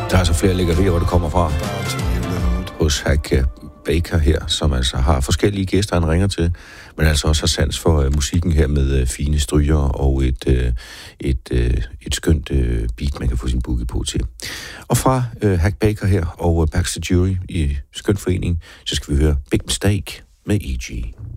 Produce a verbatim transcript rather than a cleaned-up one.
Der er så flere lækkerier, hvor det kommer fra. Hos Hack Baker her, som altså har forskellige gæster, han ringer til, men altså også har sans for uh, musikken her med uh, fine stryger og et, uh, et, uh, et skønt uh, beat, man kan få sin boogie på til. Og fra uh, Hack Baker her og uh, Baxter Jury i Skøn Forening, så skal vi høre Big Mistake med E G.